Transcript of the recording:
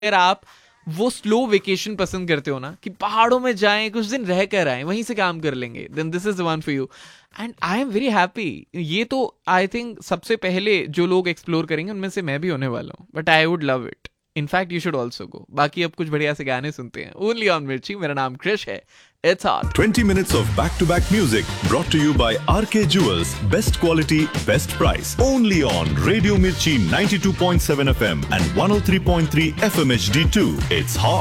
अगर आप वो स्लो वेकेशन पसंद करते हो ना, कि पहाड़ों में जाएं, कुछ दिन रह कर आए, वहीं से काम कर लेंगे, then this is the one for you. And I am very happy. ये तो आई थिंक सबसे पहले जो लोग एक्सप्लोर करेंगे उनमें से मैं भी होने वाला हूँ, but I would love it. In fact you should also go. बाकी अब कुछ बढ़िया से गाने सुनते हैं ओनली ऑन मिर्ची। मेरा नाम क्रिश है। It's hot. 20 minutes of back-to-back music brought to you by RK Jewels. Best quality, best price. Only on Radio Mirchi 92.7 FM and 103.3 FM HD2. It's hot.